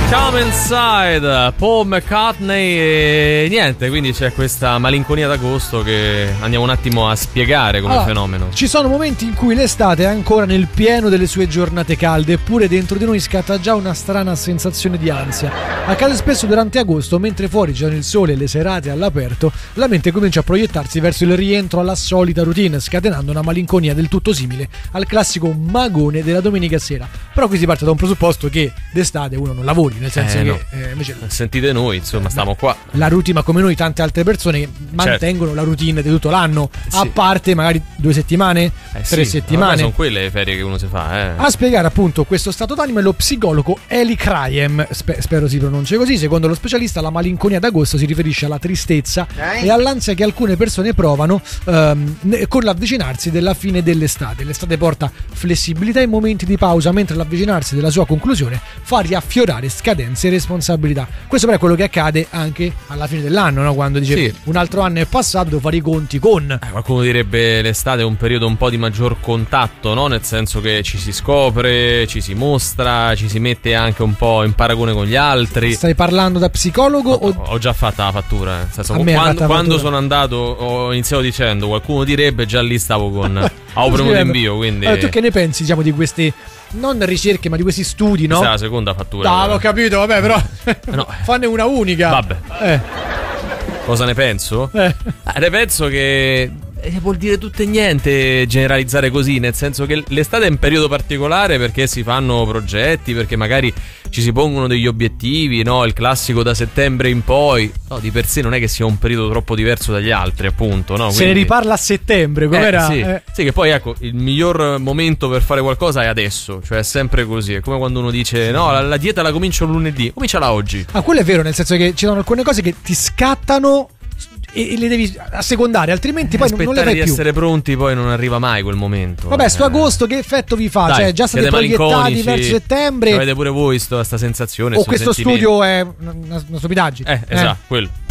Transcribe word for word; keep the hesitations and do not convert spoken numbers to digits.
Come Inside, Paul McCartney e niente, quindi c'è questa malinconia d'agosto che andiamo un attimo a spiegare come allora, fenomeno. Ci sono momenti in cui l'estate è ancora nel pieno delle sue giornate calde, eppure dentro di noi scatta già una strana sensazione di ansia. Accade spesso durante agosto, mentre fuori c'è il sole e le serate all'aperto, la mente comincia a proiettarsi verso il rientro alla solita routine, scatenando una malinconia del tutto simile al classico magone della domenica sera. Però qui si parte da un presupposto che d'estate uno non lavori, nel senso Eh, che no. eh, invece Sentite noi, insomma, stiamo qua. la routine, ma come noi tante altre persone mantengono la routine di tutto l'anno, Sì. a parte magari due settimane, Eh, tre sì, settimane. sono quelle le ferie che uno si fa, eh. A spiegare appunto questo stato d'animo è lo psicologo Eli Craiem, spe- spero si pronunci così. Secondo lo specialista la malinconia d'agosto si riferisce alla tristezza Eh? e all'ansia che alcune persone provano ehm, ne- con l'avvicinarsi della fine dell'estate. L'estate porta flessibilità e momenti di pausa, mentre l'avvicinarsi della sua conclusione fa riaffiorare scadenze e responsabilità. Questo però è quello che accade anche alla fine dell'anno, no? Quando dice Sì. un altro anno è passato, devo fare i conti con... Eh, qualcuno direbbe l'estate è un periodo un po' di maggior contatto, no? Nel senso che ci si scopre, ci si mostra, ci si mette anche un po' in paragone con gli altri. Stai parlando da psicologo o... Ho già fatta la fattura, nel senso, A me ha quando, fatta la quando fattura. sono andato ho iniziato dicendo qualcuno direbbe, già lì stavo con avevo premuto invio, quindi Allora, tu che ne pensi, diciamo, di queste non ricerche ma di questi studi, no? questa è la seconda fattura. No, ho capito, vabbè, però No. fanne una unica. Vabbè. Eh, Cosa ne penso? eh. Ah, ne penso che eh, vuol dire tutto e niente generalizzare così, nel senso che l'estate è un periodo particolare perché si fanno progetti, perché magari ci si pongono degli obiettivi, no? Il classico da settembre in poi, no, di per sé non è che sia un periodo troppo diverso dagli altri, appunto, no? Se ne Quindi- riparla a settembre, com'era? Eh, sì. Eh. Sì, che poi ecco, il miglior momento per fare qualcosa è adesso, cioè è sempre così. È come quando uno dice no, la, la dieta la comincio lunedì, cominciala oggi. Ah, quello è vero, nel senso che ci sono alcune cose che ti scattano e, e le devi assecondare, altrimenti poi non, non le Aspettare fai di più. essere pronti, poi non arriva mai quel momento. Vabbè, sto Eh. agosto che effetto vi fa? Dai, Cioè, già state siete proiettati malinconici, verso settembre? Avete pure voi sto, sta sensazione? O sto questo sentimento? studio è una, una stupidaggine? Eh, esatto, quello.